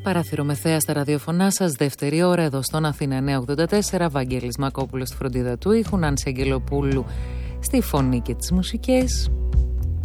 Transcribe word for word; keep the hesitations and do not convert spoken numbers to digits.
Παράθυρο με θέα στα ραδιοφωνά σας, δεύτερη ώρα εδώ στον Αθήνα εννιακόσια ογδόντα τέσσερα. Βαγγέλης Μακόπουλος στη φροντίδα του ήχου, Νάνση Αγγελοπούλου στη φωνή και τις μουσικές.